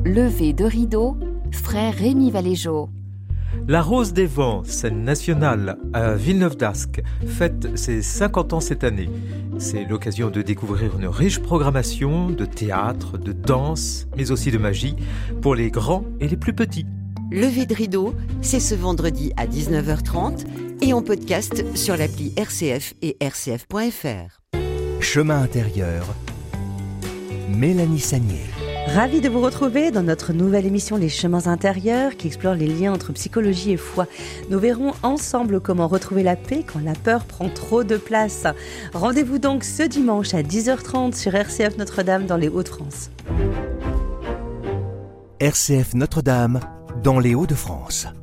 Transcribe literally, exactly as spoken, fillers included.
Lever de rideau, frère Rémi Valéjo. La Rose des Vents, scène nationale à Villeneuve d'Ascq, fête ses cinquante ans cette année. C'est l'occasion de découvrir une riche programmation de théâtre, de danse, mais aussi de magie, pour les grands et les plus petits. Lever de rideau, c'est ce vendredi à dix-neuf heures trente et en podcast sur l'appli R C F et R C F point F R. Chemin intérieur, Mélanie Sagnier. Ravi de vous retrouver dans notre nouvelle émission Les Chemins intérieurs qui explore les liens entre psychologie et foi. Nous verrons ensemble comment retrouver la paix quand la peur prend trop de place. Rendez-vous donc ce dimanche à dix heures trente sur R C F Notre-Dame dans les Hauts-de-France. R C F Notre-Dame dans les Hauts-de-France.